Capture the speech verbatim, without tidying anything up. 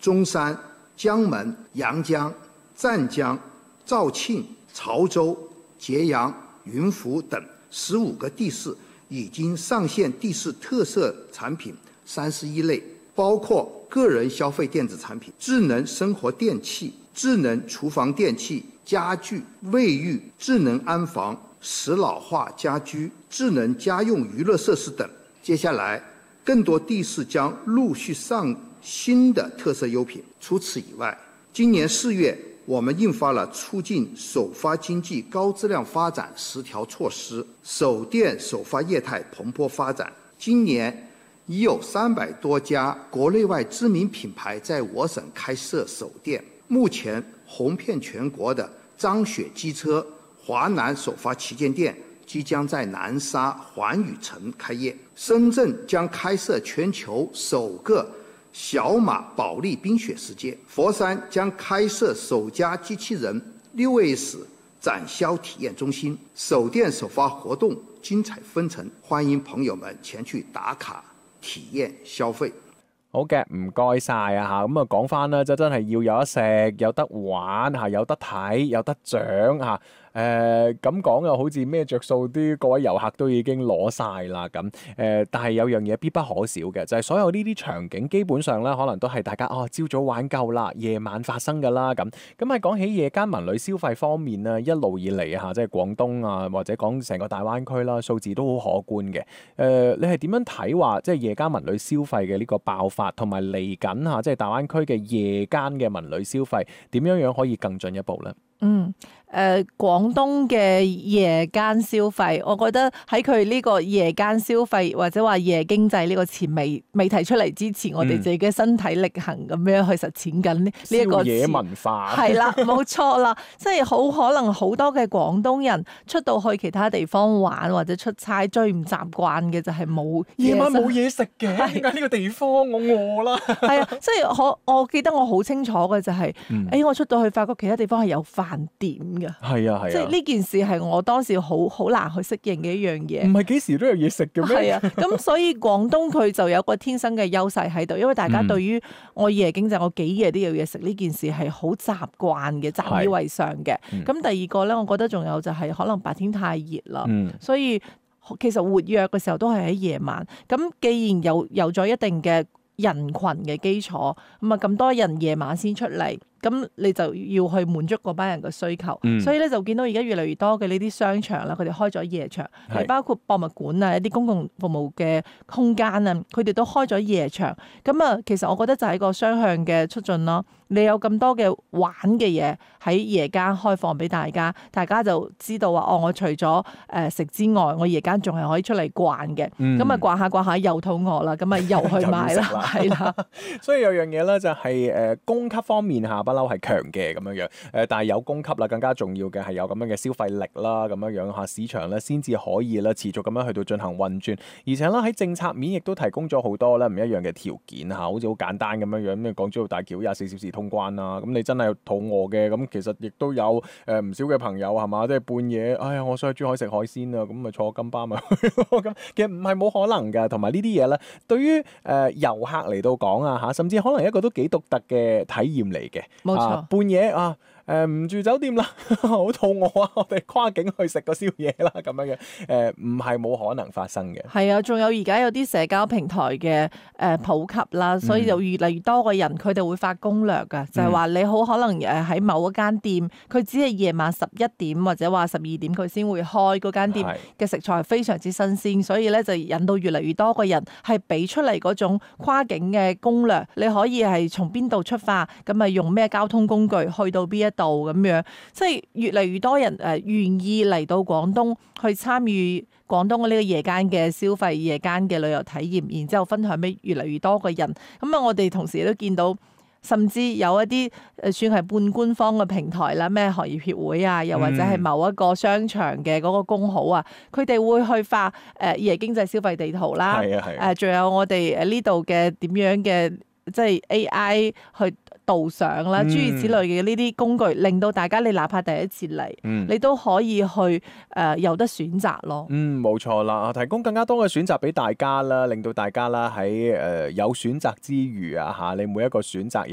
中山、江门、阳江、湛江、肇庆、潮州、揭阳、云浮等十五个地市已经上线地市特色产品三十一类，包括个人消费电子产品、智能生活电器、智能厨房电器、家具、卫浴、智能安防、石老化家居、智能家用娱乐设施等。接下来，更多地市将陆续上新的特色优品。除此以外，今年四月，我们印发了促进首发经济高质量发展十条措施，首店首发业态蓬勃发展。今年已有三百多家国内外知名品牌在我省开设首店。目前红遍全国的张雪机车华南首发旗舰店即将在南沙环宇城开业，深圳将开设全球首个小马保利冰雪世界，佛山将开设首家机器人六 S 展销体验中心，首店首发活動精彩紛呈，歡迎朋友們前去打卡體驗消費。 好嘅，唔該晒啊嚇，咁啊講翻啦，就真係要有得食，有得玩嚇，有得睇，有得獎嚇。誒咁講又好似咩着數啲，各位遊客都已經攞晒啦咁。誒、呃，但係有樣嘢必不可少嘅，就係、是、所有呢啲場景基本上咧，可能都係大家哦朝早玩夠啦，夜晚發生㗎啦咁。咁喺講起夜間文旅消費方面咧，一路以嚟嚇，即係廣東啊，或者講成個大灣區啦，數字都好可觀嘅。誒、呃，你係點樣睇話即係夜間文旅消費嘅呢個爆發，同埋嚟緊嚇，即係大灣區嘅夜間嘅文旅消費點樣樣可以更進一步咧？ 嗯，誒、呃、廣東嘅夜間消費，我覺得喺佢呢個夜間消費或者話夜經濟呢個詞未未提出嚟之前，嗯、我哋自己嘅身體力行咁樣去實踐緊呢呢一個宵夜文化係啦，冇錯啦，即係好可能好多嘅廣東人出到去其他地方玩或者出差，最唔習慣嘅就係冇夜晚冇嘢食嘅，點解呢個地方我餓啦？ 係啊，即係我我記得我好清楚嘅就係、是，誒、嗯哎、我出到去發覺其他地方係有飯店嘅， 係啊係啊， 即係呢件事係我當時好好難去適應嘅一樣嘢。 唔係幾時都有嘢食嘅咩？ 係啊，咁所以廣東佢就有個天生嘅優勢喺度，因為大家對於我夜經濟我幾夜都有嘢食呢件事係好習慣嘅，習以為常嘅。咁、嗯、第二個咧，我覺得仲有就係可能白天太熱啦，嗯、所以其實活躍嘅時候都係喺夜晚。咁既然有有咗一定嘅人群嘅基礎，咁啊咁多人夜晚先出嚟。咁你就要去滿足嗰班人嘅需求，嗯、所以咧就見到而家越嚟越多嘅呢啲商場啦，佢哋開咗夜場，係包括博物館啊、一啲公共服務嘅空間啊，佢哋都開咗夜場。咁啊，其實我覺得就係一個雙向嘅促進咯。你有咁多嘅玩嘅嘢喺夜間開放俾大家，大家就知道話哦，我除咗誒食之外，我夜間仲係可以出嚟逛嘅。咁啊、嗯，逛下逛下又肚餓啦，咁啊又去買啦，係啦。 所以有樣嘢咧就係誒供給方面下不嬲係強嘅咁樣樣，誒但係有供給啦，更加重要嘅係有咁樣嘅消費力啦，咁樣樣嚇市場咧先至可以咧持續咁樣去到進行運轉，而且咧喺政策面亦都提供咗好多咧唔一樣嘅條件嚇，好似好簡單咁樣樣，咩港珠澳大橋廿四小時通關啦，咁你真係肚餓嘅，咁其實亦都有誒唔少嘅朋友係嘛，即係半夜，哎呀我想去珠海食海鮮啊，咁咪坐金巴咪去咯，咁其實唔係冇可能㗎，同埋呢啲嘢咧，對於誒遊客嚟到講啊嚇，甚至可能一個都幾獨特嘅體驗嚟嘅。 冇錯。 半夜啊，誒唔住酒店啦，好肚餓啊，我哋跨境去食個宵夜啦，咁樣嘅，誒唔係冇可能發生嘅。 係啊，仲有而家有啲社交平台嘅誒普及啦，所以就越嚟越多個人佢哋會發攻略㗎，嗯、就係話你好可能誒喺某一間店，佢只係夜晚十一點或者話十二點佢先會開，嗰間店嘅食材係非常之新鮮，所以咧就引到越嚟越多個人係俾出嚟嗰種跨境嘅攻略，你可以係從邊度出發，咁啊用咩交通工具去到邊一度咁樣，即係越嚟越多人誒願意嚟到廣東去參與廣東嘅呢個夜間嘅消費、夜間嘅旅遊體驗，然之後分享俾越嚟越多嘅人。咁啊，我哋同時都見到，甚至有一啲誒算係半官方嘅平台啦，咩行業協會啊，又或者係某一個商場嘅嗰個公號啊，佢哋、嗯、會去發誒夜經濟消費地圖啦。係啊係啊。誒，仲有我哋誒呢度嘅點樣嘅，即係 A I 去導賞啦，諸如此類嘅呢啲工具，令到大家你哪怕第一次嚟，嗯、你都可以去誒、呃、有得選擇咯。 嗯，冇錯啦，提供更加多嘅選擇俾大家啦，令到大家啦喺誒有選擇之餘啊嚇，你每一個選擇